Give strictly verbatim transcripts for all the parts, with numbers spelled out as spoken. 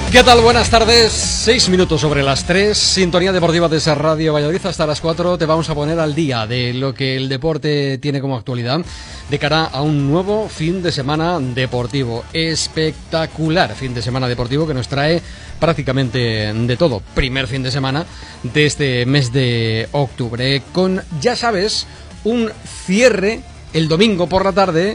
¿Qué tal? Buenas tardes, seis minutos sobre las tres, sintonía deportiva de esa Radio Valladolid. Hasta las cuatro te vamos a poner al día de lo que el deporte tiene como actualidad de cara a un nuevo fin de semana deportivo. Espectacular fin de semana deportivo que nos trae prácticamente de todo. Primer fin de semana de este mes de octubre con, ya sabes, un cierre el domingo por la tarde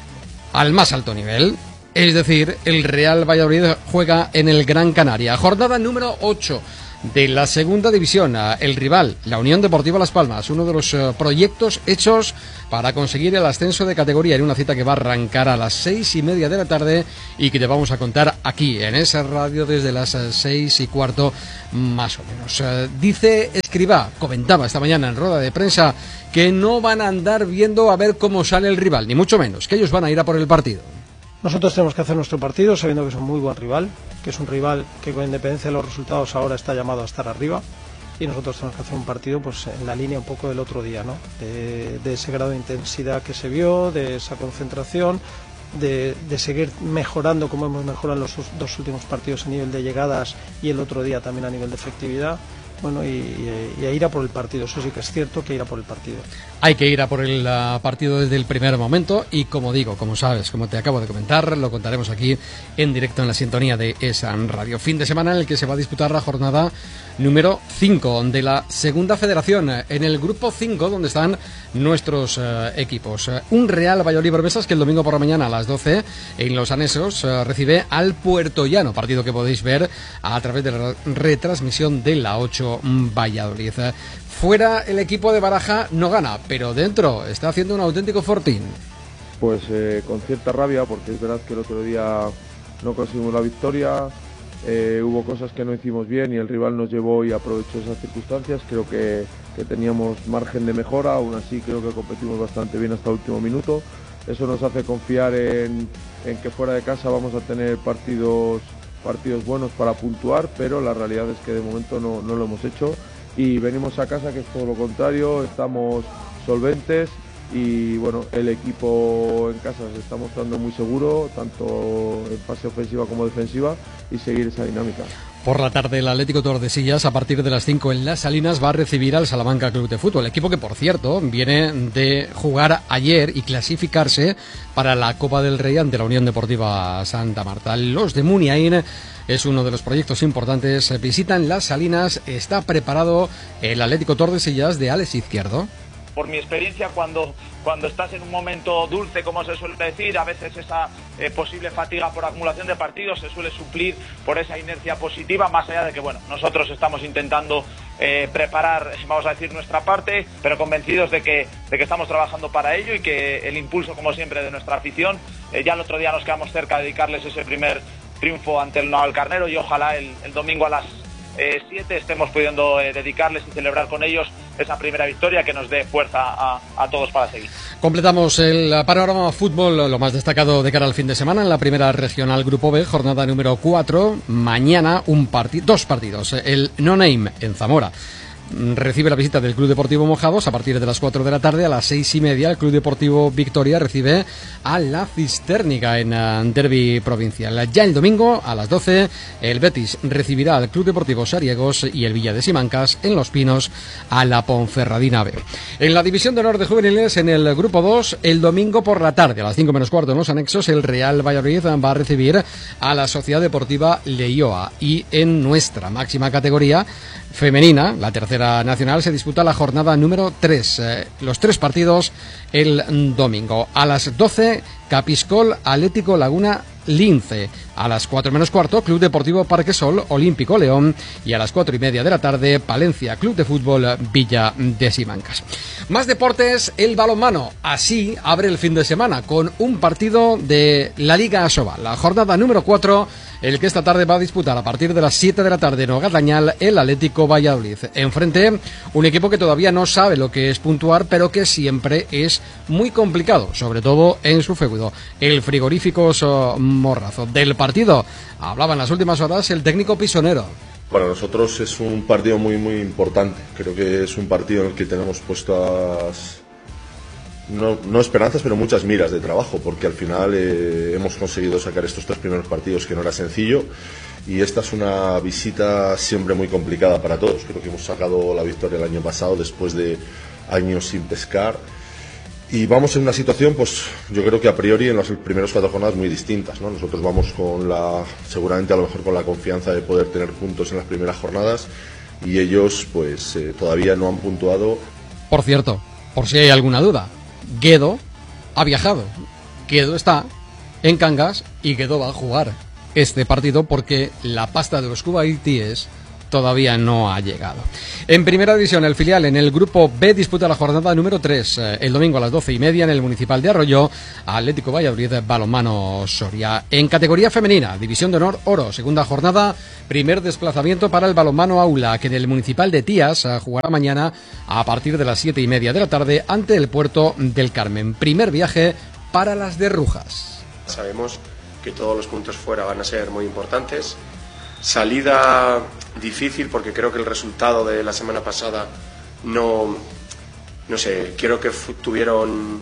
al más alto nivel. Es decir, el Real Valladolid juega en el Gran Canaria. Jornada número ocho de la segunda división. El rival, la Unión Deportiva Las Palmas, uno de los uh, proyectos hechos para conseguir el ascenso de categoría en una cita que va a arrancar a las seis y media de la tarde y que te vamos a contar aquí en esa radio desde las uh, seis y cuarto más o menos. Uh, dice Escribá, comentaba esta mañana en rueda de prensa, que no van a andar viendo a ver cómo sale el rival, ni mucho menos, que ellos van a ir a por el partido. Nosotros tenemos que hacer nuestro partido sabiendo que es un muy buen rival, que es un rival que con independencia de los resultados ahora está llamado a estar arriba, y nosotros tenemos que hacer un partido pues en la línea un poco del otro día, ¿no? de, de ese grado de intensidad que se vio, de esa concentración, de, de seguir mejorando como hemos mejorado en los dos últimos partidos a nivel de llegadas y el otro día también a nivel de efectividad. Bueno, y, y, y a ir a por el partido, eso sí que es cierto, que ir a por el partido. Hay que ir a por el uh, partido desde el primer momento y, como digo, como sabes, como te acabo de comentar, lo contaremos aquí en directo en la sintonía de esa radio. Fin de semana en el que se va a disputar la jornada número cinco de la Segunda Federación, en el grupo cinco, donde están nuestros uh, equipos. Un Real Valladolid Promesas que el domingo por la mañana a las doce en Los Anesos uh, recibe al Puertollano, partido que podéis ver a través de la retransmisión de la ocho Valladolid. Fuera el equipo de Baraja no gana, pero dentro está haciendo un auténtico fortín. Pues eh, con cierta rabia, porque es verdad que el otro día no conseguimos la victoria, eh, hubo cosas que no hicimos bien y el rival nos llevó y aprovechó esas circunstancias. Creo que, que teníamos margen de mejora, aún así creo que competimos bastante bien hasta el último minuto. Eso nos hace confiar en, en que fuera de casa vamos a tener partidos partidos buenos para puntuar, pero la realidad es que de momento no, no lo hemos hecho y venimos a casa que es todo lo contrario, estamos solventes y bueno, el equipo en casa se está mostrando muy seguro, tanto en fase ofensiva como defensiva, y seguir esa dinámica. Por la tarde el Atlético Tordesillas, a partir de las cinco en Las Salinas, va a recibir al Salamanca Club de Fútbol, equipo que por cierto viene de jugar ayer y clasificarse para la Copa del Rey ante la Unión Deportiva Santa Marta. Los de Muniain es uno de los proyectos importantes, visitan Las Salinas, está preparado el Atlético Tordesillas de Alex Izquierdo. Por mi experiencia, cuando, cuando estás en un momento dulce, como se suele decir, a veces esa eh, posible fatiga por acumulación de partidos se suele suplir por esa inercia positiva, más allá de que, bueno, nosotros estamos intentando eh, preparar, vamos a decir, nuestra parte, pero convencidos de que, de que estamos trabajando para ello y que el impulso, como siempre, de nuestra afición, eh, ya el otro día nos quedamos cerca de dedicarles ese primer triunfo ante el Navalcarnero y ojalá el, el domingo a las Eh, siete estemos pudiendo eh, dedicarles y celebrar con ellos esa primera victoria que nos dé fuerza a, a todos para seguir. Completamos el panorama fútbol, lo más destacado de cara al fin de semana en la primera regional Grupo B, jornada número cuatro. Mañana un parti- dos partidos, el No Name en Zamora recibe la visita del Club Deportivo Mojados a partir de las cuatro de la tarde. A las seis y media el Club Deportivo Victoria recibe a la Cistérnica en uh, Derby provincial. Ya el domingo a las doce el Betis recibirá al Club Deportivo Sariegos y el Villa de Simancas en Los Pinos a la Ponferradina B. En la división de honor de juveniles en el grupo dos, el domingo por la tarde a las cinco menos cuarto en los anexos el Real Valladolid va a recibir a la Sociedad Deportiva Leioa, y en nuestra máxima categoría femenina, la tercera nacional, se disputa la jornada número tres. Eh, los tres partidos el domingo. A las doce, Capiscol, Atlético Laguna, Lince. A las cuatro menos cuarto, Club Deportivo Parquesol, Olímpico León. Y a las cuatro y media de la tarde, Palencia Club de Fútbol, Villa de Simancas. Más deportes, el balonmano. Así abre el fin de semana con un partido de la Liga Asobal. La jornada número cuatro, el que esta tarde va a disputar a partir de las siete de la tarde en Ogatañal el Atlético Valladolid. Enfrente, un equipo que todavía no sabe lo que es puntuar, pero que siempre es muy complicado, sobre todo en su feudo, el Frigoríficos Morrazo. Del partido hablaba en las últimas horas el técnico pisonero. Para nosotros es un partido muy muy importante. Creo que es un partido en el que tenemos puestas no, no esperanzas, pero muchas miras de trabajo, porque al final eh, hemos conseguido sacar estos tres primeros partidos, que no era sencillo, y esta es una visita siempre muy complicada para todos. Creo que hemos sacado la victoria el año pasado después de años sin pescar, y vamos en una situación, pues yo creo que a priori en las primeras cuatro jornadas muy distintas, ¿no? Nosotros vamos con la, seguramente a lo mejor con la confianza de poder tener puntos en las primeras jornadas, y ellos pues eh, todavía no han puntuado. Por cierto, por si hay alguna duda, Guedo ha viajado, Guedo está en Cangas y Guedo va a jugar este partido porque la pasta de los cubaitíes todavía no ha llegado. En primera división, el filial en el grupo B disputa la jornada número tres. El domingo a las doce y media en el Municipal de Arroyo, Atlético Valladolid, Balonmano Soria. En categoría femenina, División de Honor Oro, segunda jornada, primer desplazamiento para el Balonmano Aula, que en el Municipal de Tías jugará mañana a partir de las siete y media de la tarde ante el Puerto del Carmen. Primer viaje para las de Rujas. Sabemos que todos los puntos fuera van a ser muy importantes. Salida difícil porque creo que el resultado de la semana pasada no, no sé, creo que tuvieron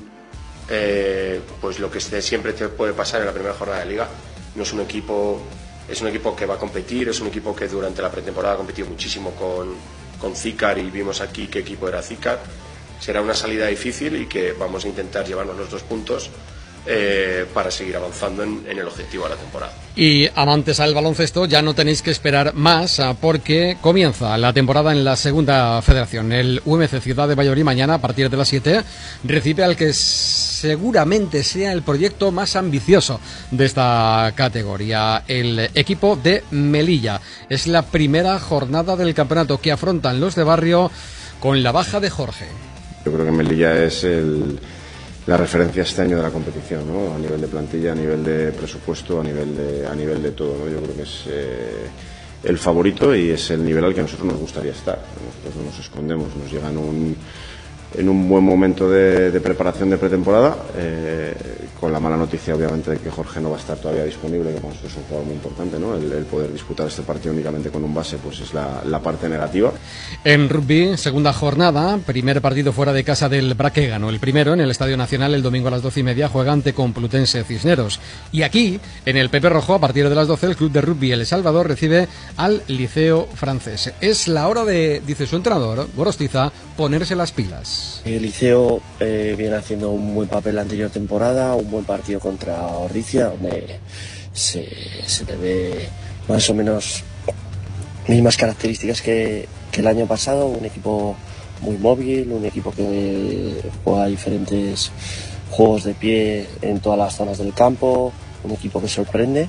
eh, pues lo que siempre te puede pasar en la primera jornada de liga. No es un equipo, es un equipo que va a competir, es un equipo que durante la pretemporada ha competido muchísimo con, con Zícar, y vimos aquí qué equipo era Zícar. Será una salida difícil y que vamos a intentar llevarnos los dos puntos Eh, para seguir avanzando en, en el objetivo de la temporada. Y amantes al baloncesto, ya no tenéis que esperar más porque comienza la temporada en la segunda federación. El U M C Ciudad de Valladolid mañana a partir de las siete recibe al que seguramente sea el proyecto más ambicioso de esta categoría, el equipo de Melilla. Es la primera jornada del campeonato que afrontan los de barrio con la baja de Jorge. Yo creo que Melilla es el la referencia este año de la competición, ¿no? A nivel de plantilla, a nivel de presupuesto, a nivel de, a nivel de todo, ¿no? Yo creo que es eh, el favorito y es el nivel al que a nosotros nos gustaría estar. Nosotros no nos escondemos, nos llega en un, en un buen momento de, de preparación de pretemporada, eh, con la mala noticia obviamente de que Jorge no va a estar todavía disponible, que para nosotros es un jugador muy importante, ¿no? El, el poder disputar este partido únicamente con un base pues es la, la parte negativa. En rugby, segunda jornada, primer partido fuera de casa del Braquegano, el primero en el Estadio Nacional el domingo a las doce y media juega ante Complutense Cisneros. Y aquí, en el Pepe Rojo, a partir de las doce, el Club de Rugby El Salvador recibe al Liceo Francés. Es la hora de, dice su entrenador, Gorostiza, ponerse las pilas. El Liceo eh, viene haciendo un buen papel la anterior temporada, un buen partido contra Ordizia, donde se, se le ve más o menos mismas características que, que el año pasado, un equipo muy móvil, un equipo que juega diferentes juegos de pie en todas las zonas del campo, un equipo que sorprende.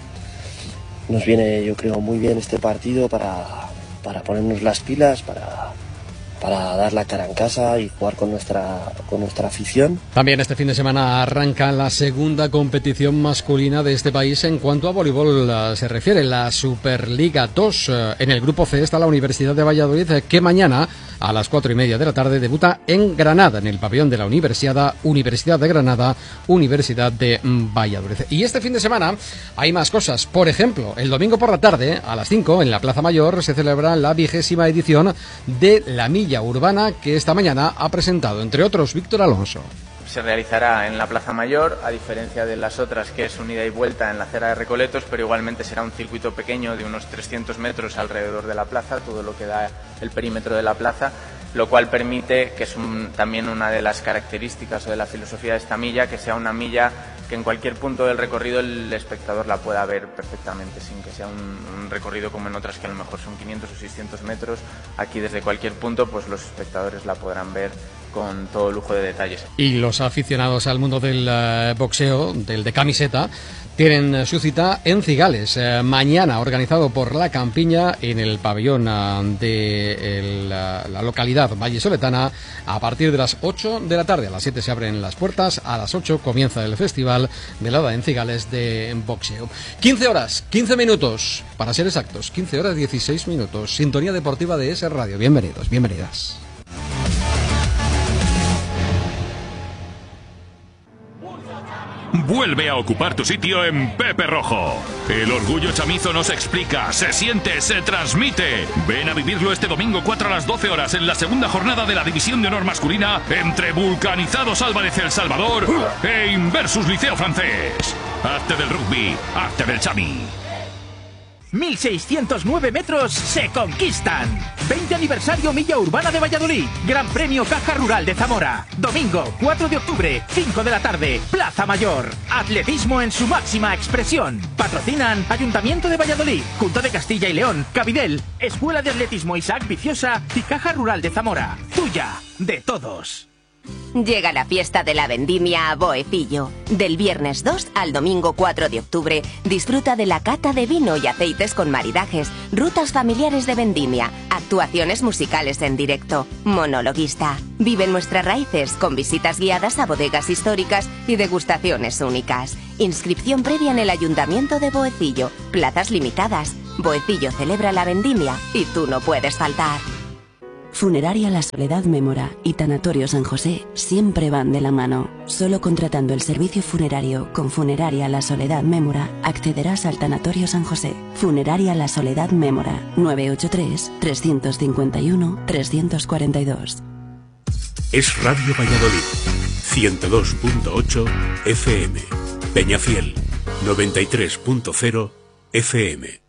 Nos viene, yo creo, muy bien este partido para, para ponernos las pilas, para... para dar la cara en casa y jugar con nuestra con nuestra afición. También este fin de semana arranca la segunda competición masculina de este país en cuanto a voleibol se refiere, la Superliga dos. En el grupo C está la Universidad de Valladolid, que mañana a las cuatro y media de la tarde debuta en Granada, en el pabellón de la Universidad, Universidad de Granada, Universidad de Valladolid. Y este fin de semana hay más cosas. Por ejemplo, el domingo por la tarde, a las cinco, en la Plaza Mayor, se celebra la vigésima edición de la Milla Urbana, que esta mañana ha presentado, entre otros, Víctor Alonso. Se realizará en la Plaza Mayor, a diferencia de las otras, que es un ida y vuelta en la acera de Recoletos, pero igualmente será un circuito pequeño de unos trescientos metros alrededor de la plaza, todo lo que da el perímetro de la plaza, lo cual permite, que es un, también una de las características o de la filosofía de esta milla, que sea una milla que en cualquier punto del recorrido el espectador la pueda ver perfectamente, sin que sea un, un recorrido como en otras que a lo mejor son quinientos o seiscientos metros. Aquí desde cualquier punto pues los espectadores la podrán ver con todo lujo de detalles. Y los aficionados al mundo del uh, boxeo, del de camiseta, tienen uh, su cita en Cigales, uh, mañana, organizado por La Campiña en el pabellón uh, de el, uh, la localidad vallisoletana, a partir de las ocho de la tarde. A las siete se abren las puertas, a las ocho comienza el festival de la en Cigales de boxeo. quince horas, quince minutos, para ser exactos, quince horas dieciséis minutos. Sintonía deportiva de S Radio. Bienvenidos, bienvenidas. vuelve a ocupar tu sitio en Pepe Rojo. El orgullo chamizo no se explica, se siente, se transmite. Ven a vivirlo este domingo cuatro a las doce horas en la segunda jornada de la División de Honor Masculina entre Vulcanizados Álvarez El Salvador e Inversus Liceo Francés. Arte del rugby, arte del chami. mil seiscientos nueve metros se conquistan. veinte aniversario Milla Urbana de Valladolid. Gran Premio Caja Rural de Zamora. Domingo cuatro de octubre, cinco de la tarde, Plaza Mayor. Atletismo en su máxima expresión. Patrocinan Ayuntamiento de Valladolid, Junta de Castilla y León, Cabidel, Escuela de Atletismo Isaac Viciosa y Caja Rural de Zamora. Tuya, de todos. Llega la fiesta de la vendimia a Boecillo. Del viernes dos al domingo cuatro de octubre, disfruta de la cata de vino y aceites con maridajes, rutas familiares de vendimia, actuaciones musicales en directo, monologuista. Vive nuestras raíces con visitas guiadas a bodegas históricas y degustaciones únicas. Inscripción previa en el Ayuntamiento de Boecillo. Plazas limitadas. Boecillo celebra la vendimia y tú no puedes faltar. Funeraria La Soledad Mémora y Tanatorio San José siempre van de la mano. Solo contratando el servicio funerario con Funeraria La Soledad Mémora accederás al Tanatorio San José. Funeraria La Soledad Mémora, nueve ocho tres, tres cinco uno, tres cuatro dos. Es Radio Valladolid, ciento dos punto ocho F M. Peñafiel, noventa y tres punto cero F M.